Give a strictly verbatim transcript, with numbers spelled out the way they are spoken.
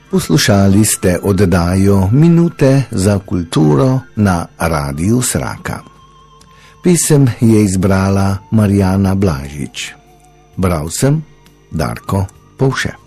Poslušali ste oddajo Minute za kulturo na Radiu Sraka. Pisem je izbrala Marjana Blažič. Bral sem Darko Povše.